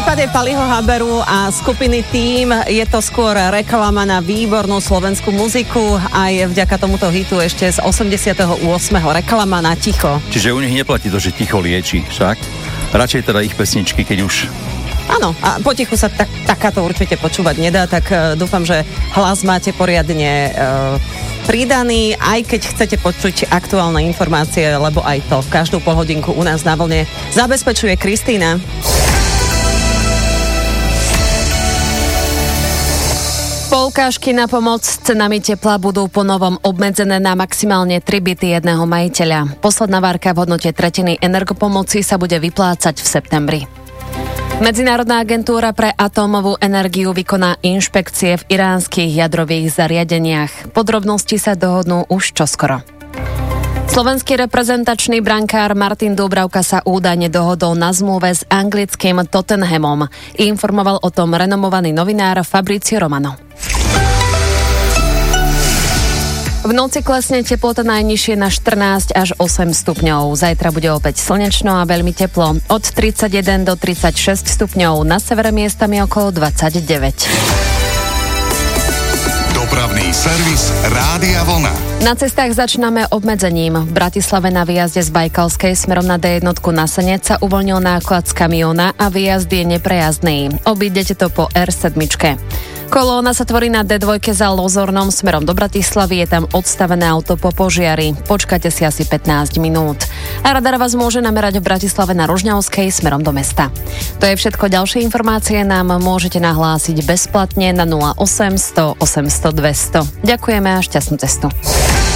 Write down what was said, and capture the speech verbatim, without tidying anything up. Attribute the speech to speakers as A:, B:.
A: prípade Paliho Haberu a skupiny Tým je to skôr reklama na výbornú slovenskú muziku a je vďaka tomuto hitu ešte z osemdesiateho ôsmeho reklama na ticho.
B: Čiže u nich neplatí to, že ticho lieči, však? Radšej teda ich pesničky, keď už...
A: Áno, a potichu sa tak, takáto určite počúvať nedá, tak uh, dúfam, že hlas máte poriadne uh, pridaný, aj keď chcete počuť aktuálne informácie, lebo aj to každú polhodinku u nás na vlne zabezpečuje Kristína.
C: Poukážky na pomoc s cenami tepla budú po novom obmedzené na maximálne tri byty jedného majiteľa. Posledná várka v hodnote tretiny energopomoci sa bude vyplácať v septembri. Medzinárodná agentúra pre atómovú energiu vykoná inšpekcie v iránskych jadrových zariadeniach. Podrobnosti sa dohodnú už čoskoro. Slovenský reprezentačný brankár Martin Dúbravka sa údajne dohodol na zmluve s anglickým Tottenhamom. Informoval o tom renomovaný novinár Fabrizio Romano. V noci klesne teplota najnižšie na štrnásť až osem stupňov. Zajtra bude opäť slnečno a veľmi teplo. Od tridsaťjeden do tridsaťšesť stupňov. Na severe miestami okolo dvadsaťdeväť.
D: Dopravný servis Rádia Vlna.
C: Na cestách začíname obmedzením. V Bratislave na výjazde z Bajkalskej smerom na dé jedna na Senec sa uvoľnil náklad z kamióna a výjazd je neprejazdný. Obídete to po er sedem. Kolóna sa tvorí na dé dva za Lozornom smerom do Bratislavy, je tam odstavené auto po požiari. Počkajte si asi pätnásť minút. A radar vás môže namerať v Bratislave na Rožňavskej smerom do mesta. To je všetko, ďalšie informácie nám môžete nahlásiť bezplatne na nula osem sto osemsto dvesto. Ďakujeme a šťastnú cestu.